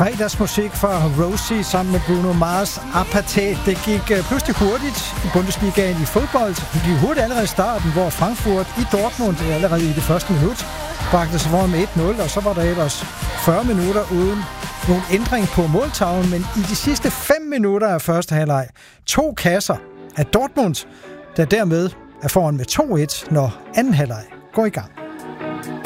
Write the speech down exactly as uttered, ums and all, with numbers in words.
Fredagsmusik fra Rosie sammen med Bruno Mars. Apartheid. Det gik pludselig hurtigt i Bundesligaen i fodbold. Det gik hurtigt allerede i starten, hvor Frankfurt i Dortmund allerede i det første minut bragte sig foran med et nul, og så var der ellers fyrre minutter uden nogen ændring på måltavlen, men i de sidste fem minutter af første halvleg to kasser af Dortmund, der dermed er foran med to et, når anden halvleg går i gang.